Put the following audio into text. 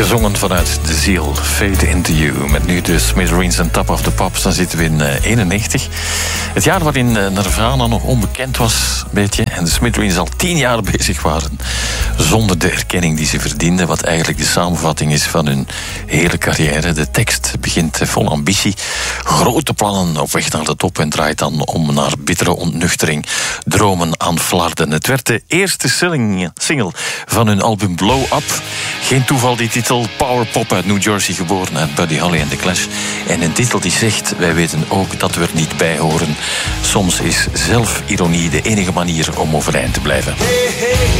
Gezongen vanuit de ziel, Fade Into You. Met nu de Smithereens en Top of the Pops. Dan zitten we in 91. Het jaar waarin Nirvana nog onbekend was, een beetje. En de Smithereens al 10 jaar bezig waren. Zonder de erkenning die ze verdienden. Wat eigenlijk de samenvatting is van hun hele carrière. De tekst begint vol ambitie. Grote plannen op weg naar de top. En draait dan om naar bittere ontnuchtering. Dromen aan flarden. Het werd de eerste single van hun album Blow Up. Geen toeval die titel. Power Pop uit New Jersey geboren. Uit Buddy Holly en The Clash. En een titel die zegt, wij weten ook dat we er niet bij horen. Soms is zelfironie de enige manier om overeind te blijven. Hey, hey.